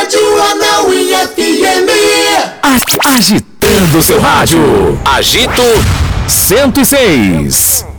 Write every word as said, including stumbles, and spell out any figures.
Rádio Anauí F M. A- agitando seu rádio. Agito cento e seis.